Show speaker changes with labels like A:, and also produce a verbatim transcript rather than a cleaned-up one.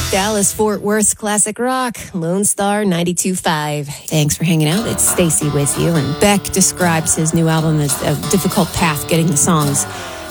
A: Dallas Fort Worth's classic rock, Lone Star ninety-two point five. Thanks for hanging out. It's Stacy with you, and Beck describes his new album as a difficult path getting the songs